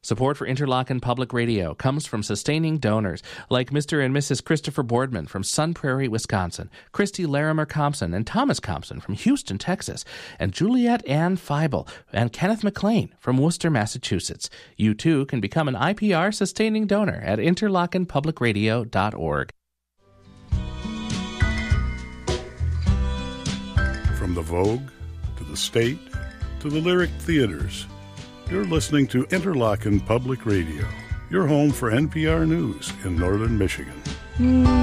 Support for Interlochen Public Radio comes from sustaining donors like Mr. and Mrs. Christopher Boardman from Sun Prairie, Wisconsin, Christy Larimer Compson and Thomas Compson from Houston, Texas, and Juliette Ann Feibel and Kenneth McLean from Worcester, Massachusetts. You too can become an IPR sustaining donor at interlochenpublicradio.org. From the Vogue to the State to the Lyric Theaters, you're listening to Interlochen Public Radio, your home for NPR News in northern Michigan.